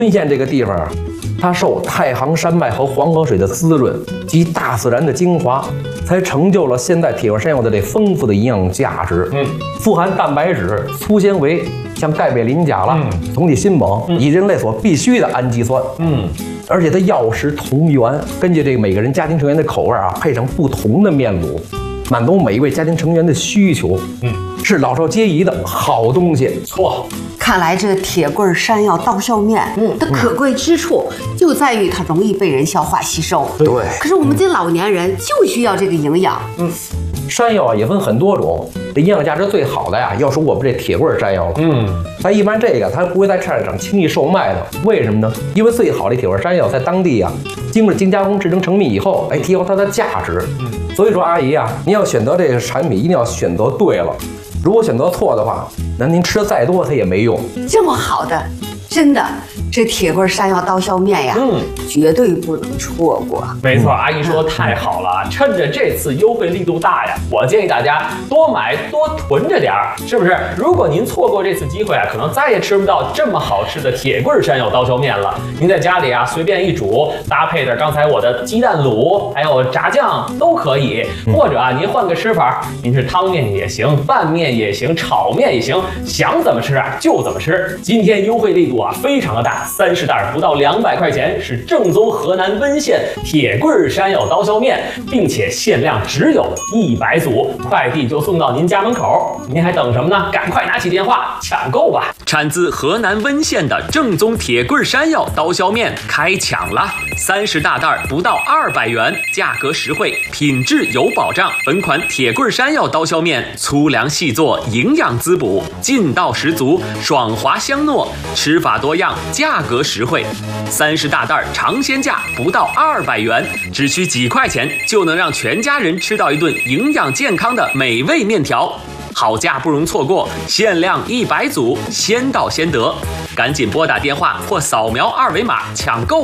温县这个地方啊，它受太行山脉和黄河水的滋润及大自然的精华，才成就了现代铁棍山药的这丰富的营养价值。富含蛋白质、粗纤维，像钙、镁、磷、钾啦，总体锌锰，以人类所必需的氨基酸。而且它药食同源，根据这个每个人家庭成员的口味啊，配上不同的面卤，满足每一位家庭成员的需求。是老少皆宜的好东西。 错。 看来这铁棍山药刀削面的可贵之处就在于它容易被人消化吸收。 对。 可是我们这老年人就需要这个营养。 山药啊也分很多种，这营养价值最好的呀，要说我们这铁棍山药了。咱一般这个它不会在菜市场轻易售卖的，为什么呢？因为最好的铁棍山药在当地啊，经过精加工制成成品以后，提高它的价值。所以说，阿姨啊，您要选择这个产品，一定要选择对了。如果选择错的话，那您吃的再多它也没用。 这么好的，真的，这铁棍山药刀削面呀，绝对不能错过。 没错，阿姨说的太好了，趁着这次优惠力度大呀，我建议大家多买多囤着点儿，是不是？如果您错过这次机会啊，可能再也吃不到这么好吃的铁棍山药刀削面了。您在家里啊随便一煮，搭配着刚才我的鸡蛋卤，还有炸酱都可以，或者啊您换个吃法，您是汤面也行，拌面也行，炒面也行，想怎么吃啊就怎么吃。今天优惠力度啊非常的大，30袋不到200块钱，是正宗河南温县铁棍山药刀削面，并且限量只有100组，快递就送到您家门口。您还等什么呢？赶快拿起电话抢购吧！ 产自河南温县的正宗铁棍山药刀削面开抢了，30大袋不到200元，价格实惠，品质有保障。本款铁棍山药刀削面粗粮细做，营养滋补，劲道十足，爽滑香糯，吃法多样，价格实惠。30大袋尝鲜价不到200元，只需几块钱就能让全家人吃到一顿营养健康的美味面条。好价不容错过，限量100组，先到先得，赶紧拨打电话或扫描2维码抢购。